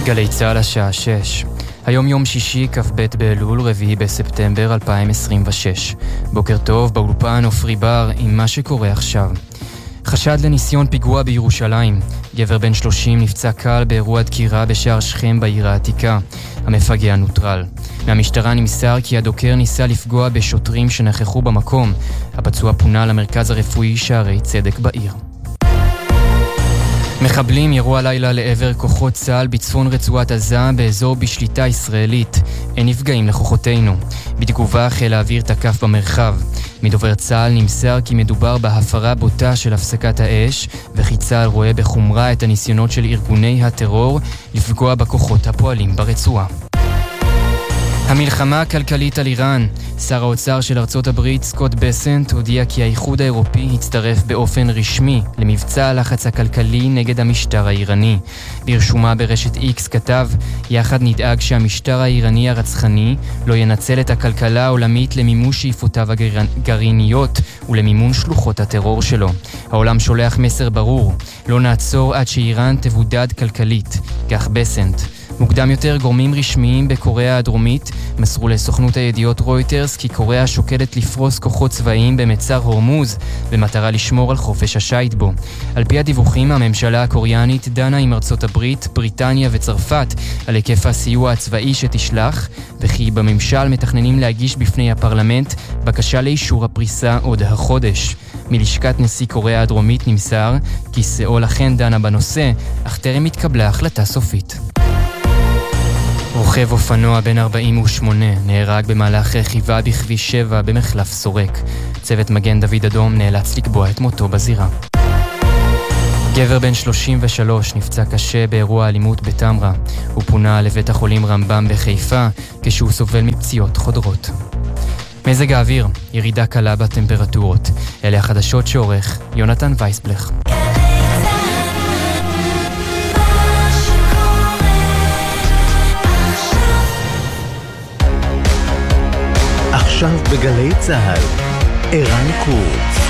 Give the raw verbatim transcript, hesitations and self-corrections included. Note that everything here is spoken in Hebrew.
גלי צהל השעה שש. היום יום שישי, כ"ב באלול, רביעי בספטמבר אלפיים עשרים ושש. בוקר טוב, באולפן עופרי בר עם מה שקורה עכשיו. חשד לניסיון פיגוע בירושלים. גבר בן שלושים נפצע קל באירוע דקירה בשער שכם בעיר העתיקה. המפגע נוטרל. מהמשטרה נמסר כי הדוקר ניסה לפגוע בשוטרים שנכחו במקום. הפצוע פונה למרכז הרפואי שערי צדק בעיר. מחבלים ירו הלילה לעבר כוחות צה"ל בצפון רצועת עזה באזור בשליטה ישראלית. אין נפגעים לכוחותינו. בתגובה חיל האוויר תקף במרחב. מדובר צה"ל נמסר כי מדובר בהפרה בוטה של הפסקת האש, וכי צה"ל רואה בחומרה את הניסיונות של ארגוני הטרור לפגוע בכוחות הפועלים ברצועה. המלחמה הכלכלית על איראן. שר האוצר של ארצות הברית, סקוט בסנט, הודיע כי האיחוד האירופי הצטרף באופן רשמי למבצע הלחץ הכלכלי נגד המשטר האיראני. ברשומה ברשת איקס כתב, יחד נדאג שהמשטר האיראני הרצחני לא ינצל את הכלכלה העולמית למימוש שאיפותיו הגרעיניות ולמימון שלוחות הטרור שלו. העולם שולח מסר ברור, לא נעצור עד שאיראן תבודד כלכלית, כך בסנט. מוקדם יותר, גורמים רשמיים בקוריאה הדרומית מסרו לסוכנות הידיעות רויטרס כי קוריאה שוקלת לפרוס כוחות צבאיים במצר הורמוז במטרה לשמור על חופש השייט בו. על פי הדיווחים, הממשלה הקוריאנית דנה עם ארצות הברית, בריטניה וצרפת על היקף הסיוע הצבאי שתשלח, וכי בממשל מתכננים להגיש בפני הפרלמנט בקשה לאישור הפריסה עוד החודש. מלשכת נשיא קוריאה הדרומית נמסר כי סאול אכן דנה בנושא, אך טרם התקבלה החלטה סופית. רוכב אופנוע בן ארבעים ושמונה נהרג במהלך רכיבה בכביש שבע במחלף סורק. צוות מגן דוד אדום נאלץ לקבוע את מותו בזירה. גבר בן שלושים ושלוש נפצע קשה באירוע אלימות בתמרה. הוא פונה לבית החולים רמב"ם בחיפה כשהוא סובל מפציעות חודרות. מזג האוויר, ירידה קלה בטמפרטורות. אלה החדשות שעורך יונתן וייסבלך. עכשיו בגלי צהל, ערן קורץ.